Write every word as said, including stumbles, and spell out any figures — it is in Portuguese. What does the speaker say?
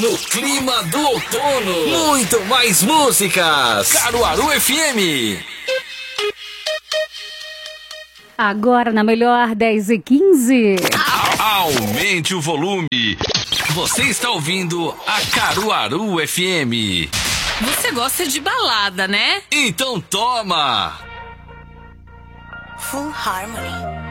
No clima do outono. Muito mais músicas. Caruaru F M. Agora na melhor dez e quinze. Aumente o volume. Você está ouvindo a Caruaru F M. Você gosta de balada, né? Então toma. Full Harmony.